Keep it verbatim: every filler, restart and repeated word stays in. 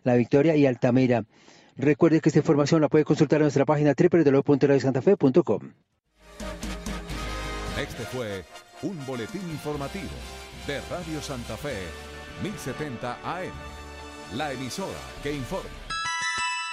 La Victoria y Altamira. Recuerde que esta información la puede consultar en nuestra página doble u doble u doble u punto radio santa fe punto com. Este fue un boletín informativo de Radio Santa Fe, mil setenta A M, la emisora que informa.